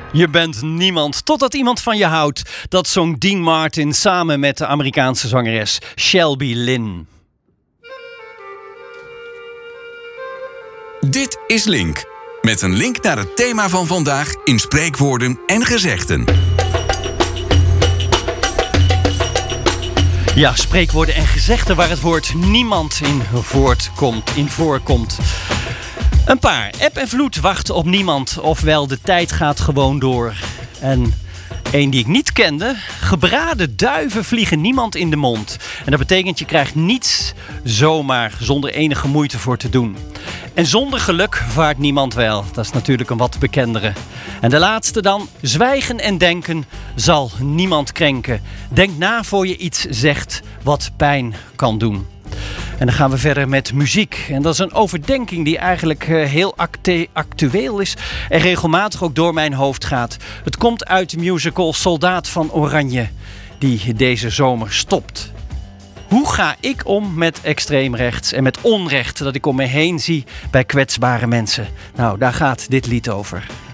Je bent niemand totdat iemand van je houdt. Dat zong Dean Martin samen met de Amerikaanse zangeres Shelby Lynne. Dit is Link. Met een link naar het thema van vandaag in spreekwoorden en gezegden. Ja, spreekwoorden en gezegden waar het woord niemand in voorkomt. Een paar. Eb en vloed wachten op niemand. Ofwel, de tijd gaat gewoon door. En één die ik niet kende. Gebraden duiven vliegen niemand in de mond. En dat betekent je krijgt niets zomaar zonder enige moeite voor te doen. En zonder geluk vaart niemand wel. Dat is natuurlijk een wat bekendere. En de laatste dan. Zwijgen en denken zal niemand krenken. Denk na voor je iets zegt wat pijn kan doen. En dan gaan we verder met muziek. En dat is een overdenking die eigenlijk heel actueel is. En regelmatig ook door mijn hoofd gaat. Het komt uit de musical Soldaat van Oranje. Die deze zomer stopt. Hoe ga ik om met extreemrechts en met onrecht dat ik om me heen zie bij kwetsbare mensen? Nou, daar gaat dit lied over.